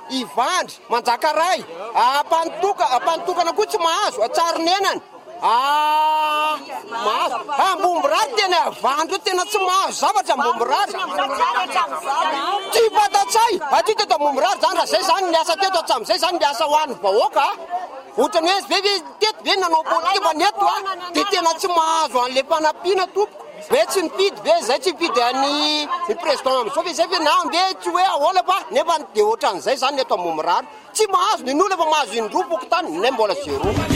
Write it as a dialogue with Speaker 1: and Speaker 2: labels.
Speaker 1: ivandry manjakaray ampantokana koa tsy mahazo atsarinenany mahazo ambomborary tena avandro tena tsy mahazo zavatra ambomborary tsy fatatsay aty teto ambomborary zany raha zay zany miasa teto atsam'izay zany miasa ho an'ny vahoaka ohatrany hoe veve teto ve nanao politika neto de tena tsy mahazo an'le mpanampiana tompoko ve tsy mipidy ve zay tsy mipidy ny président am'izao ve zay ve na mbe tsy hoe ahoana fa nefa de ohatran'izay zany neto ambomborary tsy mahazo ny nolo efa mahazo indroa boko tany nay mbola zéro